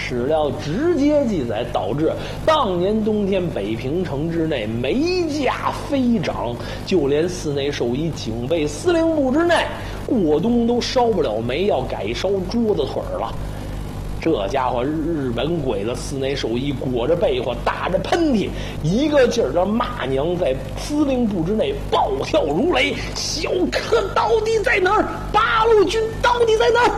史料直接记载，导致当年冬天北平城之内煤价飞涨，就连寺内守一警卫司令部之内过冬都烧不了煤，要改烧桌子腿了。这家伙日本鬼子寺内守一裹着被窝打着喷嚏，一个劲儿的骂娘，在司令部之内暴跳如雷：萧克到底在哪儿？八路军到底在哪儿？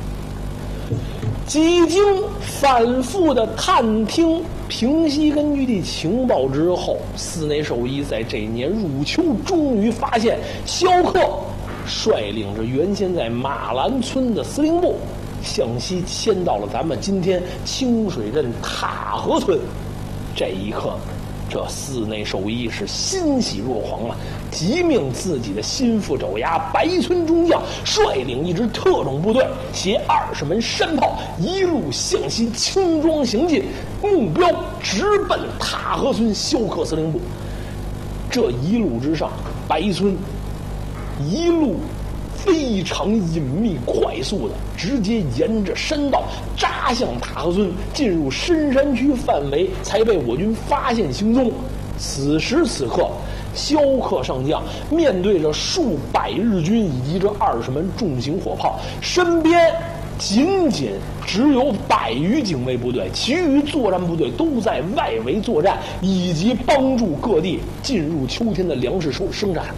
几经反复的探听平西根据地情报之后，寺内守一在这年入秋终于发现萧克率领着原先在马兰村的司令部向西迁到了咱们今天清水镇塔河村。这一刻，这寺内守一是欣喜若狂了，急命自己的心腹爪牙白村中将率领一支特种部队，携20门山炮，一路向西轻装行进，目标直奔塔河村萧克司令部。这一路之上，白村一路非常隐秘快速的直接沿着山道扎向塔河村，进入深山区范围，才被我军发现行踪。此时此刻，萧克上将面对着数百日军以及这20门重型火炮，身边仅仅只有100余警卫部队，其余作战部队都在外围作战，以及帮助各地进入秋天的粮食生产。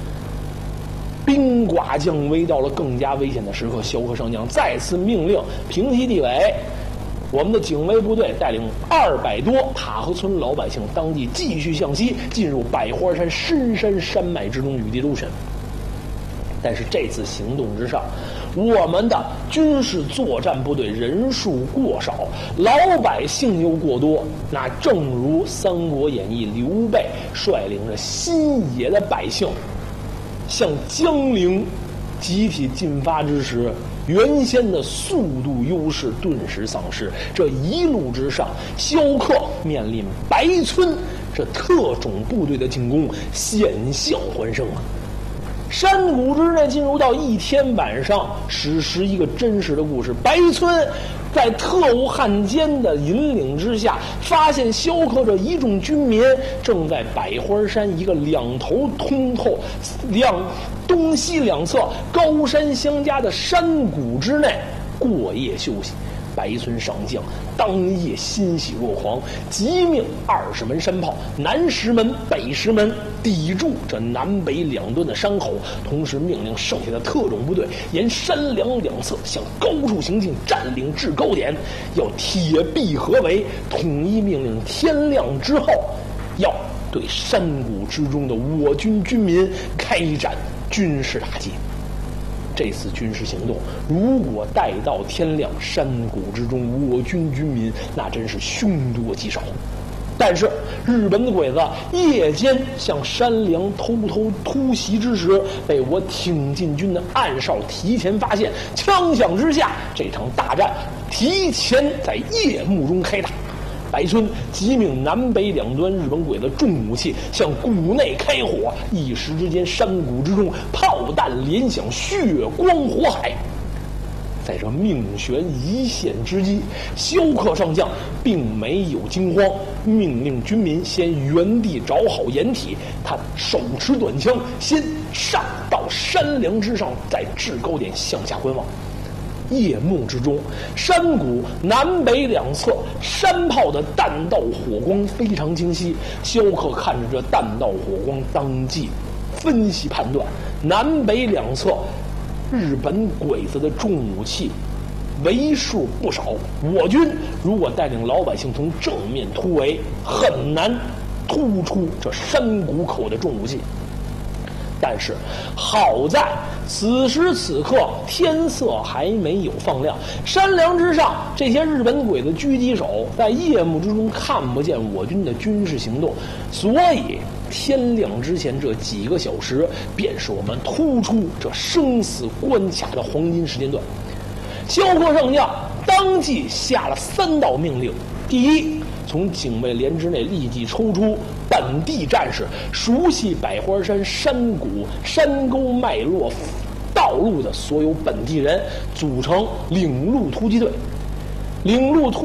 兵寡将危，到了更加危险的时刻，萧克上将再次命令平西地委，我们的警卫部队带领200多塔河村老百姓当即继续向西，进入百花山深山山脉之中与地周旋。但是这次行动之上，我们的军事作战部队人数过少，老百姓又过多。那正如《三国演义》刘备率领着新野的百姓向江陵集体进发之时，原先的速度优势顿时丧失。这一路之上，萧克面临白村这特种部队的进攻，险象环生啊！山谷之内进入到一天晚上，史实一个真实的故事。白村在特务汉奸的引领之下，发现萧克这一众军民正在百花山一个两头通透、东西两侧高山相加的山谷之内过夜休息。白村上将当夜欣喜若狂，急命20门山炮，南10门、北10门，抵住这南北2端的山口，同时命令剩下的特种部队沿山梁两侧向高处行进，占领制高点，要铁壁合围。统一命令天亮之后，要对山谷之中的我军军民开展军事打击。这次军事行动如果待到天亮，山谷之中我军军民那真是凶多吉少。但是日本的鬼子夜间向山梁偷突袭之时，被我挺进军的暗哨提前发现，枪响之下，这场大战提前在夜幕中开打。白村急命南北2端日本鬼子重武器向谷内开火，一时之间山谷之中炮弹连响，血光火海。在这命悬一线之际，萧克上将并没有惊慌，命令军民先原地找好掩体，他手持短枪先上到山梁之上，在制高点向下观望。夜幕之中，山谷南北2侧山炮的弹道火光非常清晰。萧克看着这弹道火光，当即分析判断，南北2侧日本鬼子的重武器为数不少，我军如果带领老百姓从正面突围，很难突出这山谷口的重武器。但是好在此时此刻天色还没有放亮，山梁之上这些日本鬼子狙击手在夜幕之中看不见我军的军事行动，所以天亮之前这几个小时便是我们突出这生死关卡的黄金时间段。萧克上将当即下了3道命令：第一，从警卫连之内立即抽出本地战士，熟悉百花山山谷山沟脉络道路的所有本地人，组成领路突击队。领路突